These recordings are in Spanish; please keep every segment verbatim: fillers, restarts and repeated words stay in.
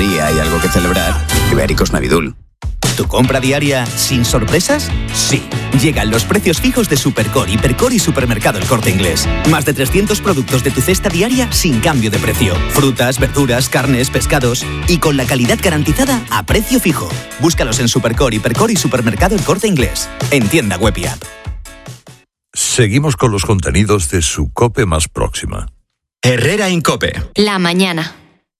día y algo que celebrar, Ibéricos Navidul. ¿Tu compra diaria sin sorpresas? Sí. Llegan los precios fijos de Supercore, Hipercore y Supermercado El Corte Inglés. Más de trescientos productos de tu cesta diaria sin cambio de precio. Frutas, verduras, carnes, pescados y con la calidad garantizada a precio fijo. Búscalos en Supercore, Hipercore y Supermercado El Corte Inglés. En tienda web y app. Seguimos con los contenidos de su COPE más próxima. Herrera en COPE. La mañana.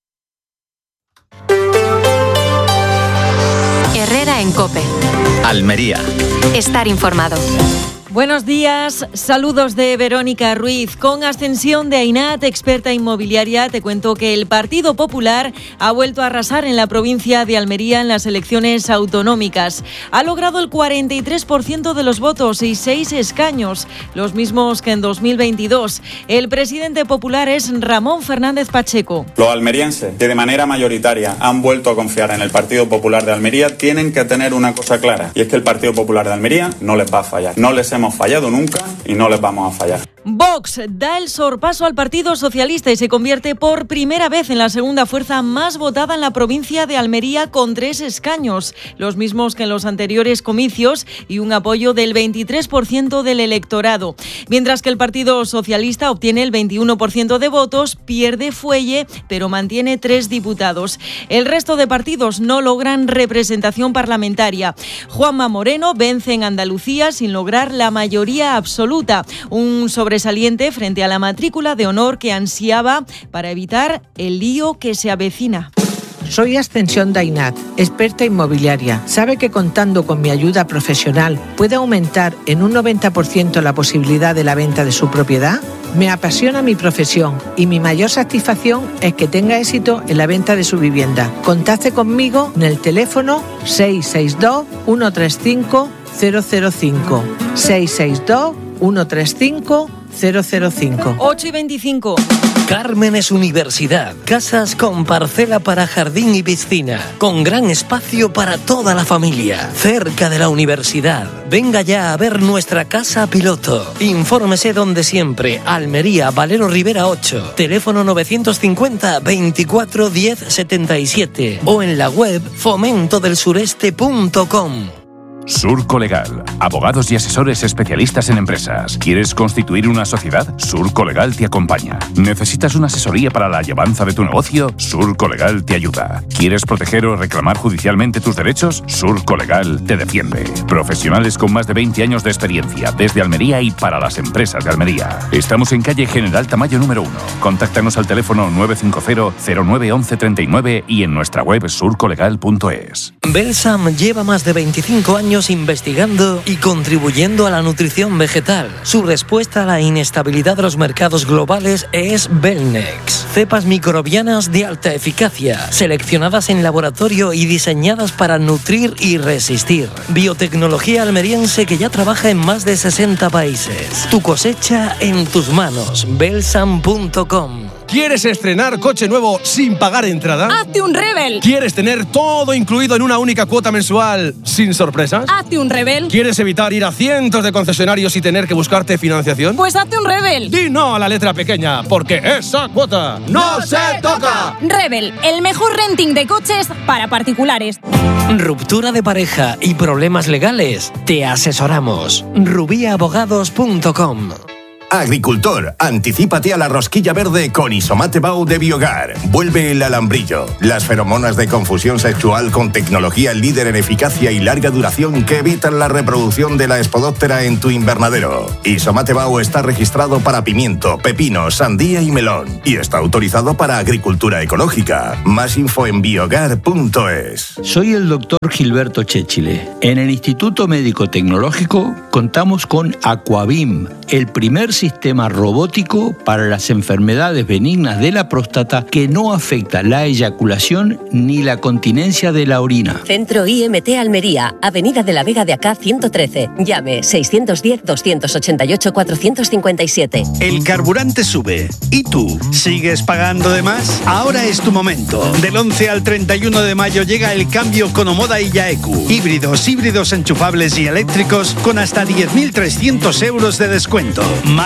Herrera en COPE. Almería. Estar informado. Buenos días, saludos de Verónica Ruiz. Con ascensión de Ainat, experta inmobiliaria, te cuento que el Partido Popular ha vuelto a arrasar en la provincia de Almería en las elecciones autonómicas. Ha logrado el cuarenta y tres por ciento de los votos y seis escaños, los mismos que en dos mil veintidós. El presidente popular es Ramón Fernández Pacheco. Los almerienses, que de manera mayoritaria han vuelto a confiar en el Partido Popular de Almería, tienen que tener una cosa clara, y es que el Partido Popular de Almería no les va a fallar. No les hemos fallado nunca y no les vamos a fallar. Vox da el sorpaso al Partido Socialista y se convierte por primera vez en la segunda fuerza más votada en la provincia de Almería con tres escaños, los mismos que en los anteriores comicios y un apoyo del veintitrés por ciento del electorado. Mientras que el Partido Socialista obtiene el veintiuno por ciento de votos, pierde fuelle, pero mantiene tres diputados. El resto de partidos no logran representación parlamentaria. Juanma Moreno vence en Andalucía sin lograr la mayoría absoluta, un sobresaliente frente a la matrícula de honor que ansiaba para evitar el lío que se avecina. Soy Ascensión Dainat, experta inmobiliaria. ¿Sabe que contando con mi ayuda profesional puede aumentar en un noventa por ciento la posibilidad de la venta de su propiedad? Me apasiona mi profesión y mi mayor satisfacción es que tenga éxito en la venta de su vivienda. Contacte conmigo en el teléfono seis seis dos, uno tres cinco, cero cero cinco. seis seis dos, uno tres cinco, cero cero cinco. ocho y veinticinco. Cármenes Universidad. Casas con parcela para jardín y piscina. Con gran espacio para toda la familia. Cerca de la universidad. Venga ya a ver nuestra casa piloto. Infórmese donde siempre. Almería, Valero Rivera ocho. Teléfono novecientos cincuenta, veinticuatro, diez, setenta y siete. O en la web fomento del sureste punto com. Surco Legal, abogados y asesores especialistas en empresas. ¿Quieres constituir una sociedad? Surco Legal te acompaña. ¿Necesitas una asesoría para la llevanza de tu negocio? Surco Legal te ayuda. ¿Quieres proteger o reclamar judicialmente tus derechos? Surco Legal te defiende. Profesionales con más de veinte años de experiencia desde Almería y para las empresas de Almería. Estamos en calle General Tamayo número uno. Contáctanos al teléfono nueve cinco cero, cero nueve uno uno tres nueve y en nuestra web surco legal punto es. Belsam lleva más de veinticinco años investigando y contribuyendo a la nutrición vegetal. Su respuesta a la inestabilidad de los mercados globales es Belnex. Cepas microbianas de alta eficacia, seleccionadas en laboratorio y diseñadas para nutrir y resistir. Biotecnología almeriense que ya trabaja en más de sesenta países. Tu cosecha en tus manos. Belsam punto com. ¿Quieres estrenar coche nuevo sin pagar entrada? ¡Hazte un Rebel! ¿Quieres tener todo incluido en una única cuota mensual sin sorpresas? ¡Hazte un Rebel! ¿Quieres evitar ir a cientos de concesionarios y tener que buscarte financiación? ¡Pues hazte un Rebel! Di no a la letra pequeña, porque esa cuota no se toca. Rebel, el mejor renting de coches para particulares. Ruptura de pareja y problemas legales. Te asesoramos. rubí abogados punto com. Agricultor, anticípate a la rosquilla verde con Isomate Bau de Biogar. Vuelve el alambrillo, las feromonas de confusión sexual con tecnología líder en eficacia y larga duración que evitan la reproducción de la espodóptera en tu invernadero. Isomate Bau está registrado para pimiento, pepino, sandía y melón y está autorizado para agricultura ecológica. Más info en biogar punto es. Soy el doctor Gilberto Chéchile. En el Instituto Médico Tecnológico contamos con Aquabim, el primer sistema robótico para las enfermedades benignas de la próstata que no afecta la eyaculación ni la continencia de la orina. Centro I M T Almería, Avenida de la Vega de Acá ciento trece. Llame seiscientos diez, doscientos ochenta y ocho, cuatrocientos cincuenta y siete. El carburante sube. ¿Y tú? ¿Sigues pagando de más? Ahora es tu momento. Del once al treinta y uno de mayo llega el cambio con Omoda y Yaeku. Híbridos, híbridos enchufables y eléctricos con hasta diez mil trescientos euros de descuento. Más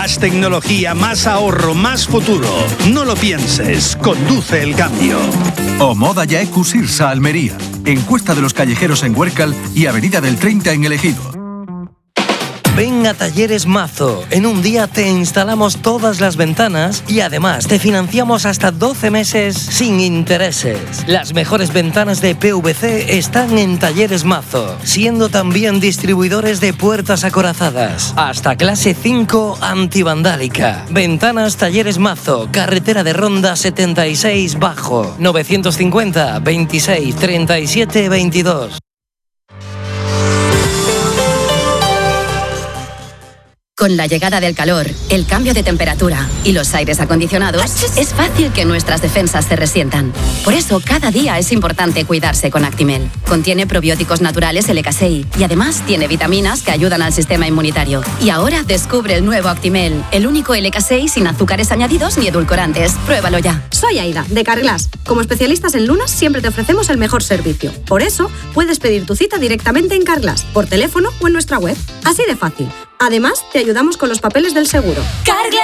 Más tecnología, más ahorro, más futuro. No lo pienses, conduce el cambio. Omoda ya E Q Sirsa Almería. Encuesta de los callejeros en Huércal y Avenida del treinta en El Ejido. Ven a Talleres Mazo. En un día te instalamos todas las ventanas y además te financiamos hasta doce meses sin intereses. Las mejores ventanas de P V C están en Talleres Mazo, siendo también distribuidores de puertas acorazadas. Hasta clase cinco antivandálica. Ventanas Talleres Mazo, carretera de Ronda setenta y seis Bajo, novecientos cincuenta, veintiséis, treinta y siete, veintidós. Con la llegada del calor, el cambio de temperatura y los aires acondicionados, es fácil que nuestras defensas se resientan. Por eso, cada día es importante cuidarse con Actimel. Contiene probióticos naturales L K seis y además tiene vitaminas que ayudan al sistema inmunitario. Y ahora descubre el nuevo Actimel, el único L K seis sin azúcares añadidos ni edulcorantes. Pruébalo ya. Soy Aida, de Carglass. Como especialistas en lunas, siempre te ofrecemos el mejor servicio. Por eso, puedes pedir tu cita directamente en Carglass, por teléfono o en nuestra web. Así de fácil. Además, te ayudamos con los papeles del seguro. Carglass